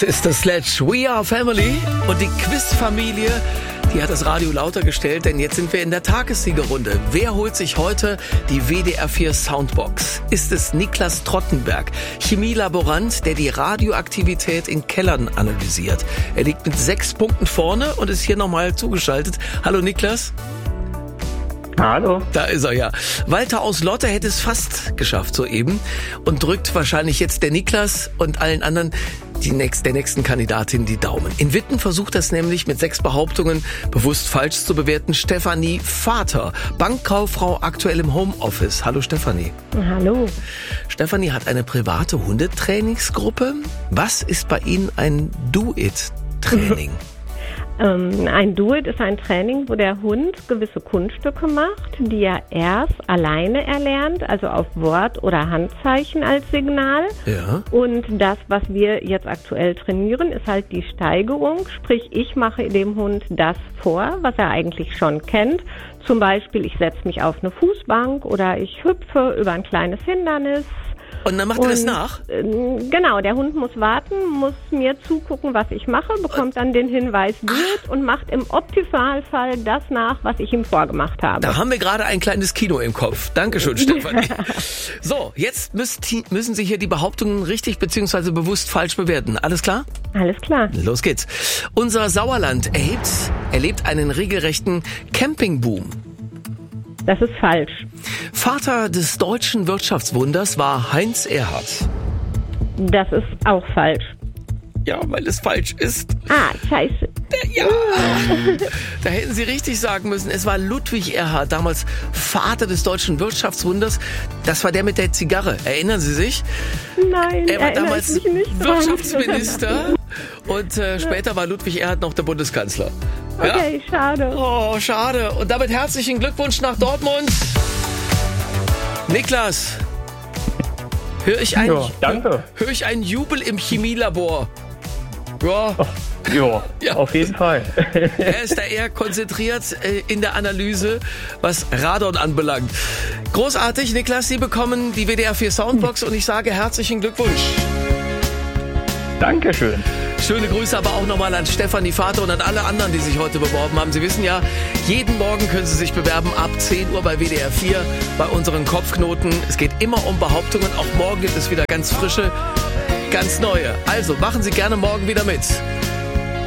ist das Sledge. We are Family. Und die Quizfamilie, die hat das Radio lauter gestellt, denn jetzt sind wir in der Tagessiegerrunde. Wer holt sich heute die WDR 4 Soundbox? Ist es Niklas Trottenberg, Chemielaborant, der die Radioaktivität in Kellern analysiert? Er liegt mit 6 Punkten vorne und ist hier nochmal zugeschaltet. Hallo Niklas. Hallo. Da ist er, ja. Walter aus Lotte hätte es fast geschafft soeben und drückt wahrscheinlich jetzt der Niklas und allen anderen der nächsten Kandidatin die Daumen. In Witten versucht das nämlich mit 6 Behauptungen bewusst falsch zu bewerten Stefanie Vater, Bankkauffrau, aktuell im Homeoffice. Hallo Stefanie. Hallo. Stefanie hat eine private Hundetrainingsgruppe. Was ist bei Ihnen ein Do-It-Training? Ein Do-It ist ein Training, wo der Hund gewisse Kunststücke macht, die er erst alleine erlernt, also auf Wort- oder Handzeichen als Signal. Ja. Und das, was wir jetzt aktuell trainieren, ist halt die Steigerung. Sprich, ich mache dem Hund das vor, was er eigentlich schon kennt. Zum Beispiel, ich setze mich auf eine Fußbank oder ich hüpfe über ein kleines Hindernis. Und dann macht er das nach? Genau, der Hund muss warten, muss mir zugucken, was ich mache, bekommt dann den Hinweis gut und macht im Optimalfall das nach, was ich ihm vorgemacht habe. Da haben wir gerade ein kleines Kino im Kopf. Dankeschön, Stefanie. So, jetzt müssen Sie hier die Behauptungen richtig bzw. bewusst falsch bewerten. Alles klar? Alles klar. Los geht's. Unser Sauerland erlebt einen regelrechten Campingboom. Das ist falsch. Vater des deutschen Wirtschaftswunders war Heinz Erhardt. Das ist auch falsch. Ja, weil es falsch ist. Scheiße. Ja, da hätten Sie richtig sagen müssen. Es war Ludwig Erhard, damals Vater des deutschen Wirtschaftswunders. Das war der mit der Zigarre. Erinnern Sie sich? Nein, er war damals mich nicht Wirtschaftsminister und später war Ludwig Erhard noch der Bundeskanzler. Okay, ja? Schade. Oh, schade. Und damit herzlichen Glückwunsch nach Dortmund. Niklas, höre ich einen Jubel im Chemielabor? Ja. Ja, auf jeden Fall. Er ist da eher konzentriert in der Analyse, was Radon anbelangt. Großartig, Niklas, Sie bekommen die WDR 4 Soundbox und ich sage herzlichen Glückwunsch. Dankeschön. Schöne Grüße aber auch nochmal an Stefanie Vater und an alle anderen, die sich heute beworben haben. Sie wissen ja, jeden Morgen können Sie sich bewerben ab 10 Uhr bei WDR 4 bei unseren Kopfknoten. Es geht immer um Behauptungen. Auch morgen gibt es wieder ganz frische, ganz neue. Also machen Sie gerne morgen wieder mit.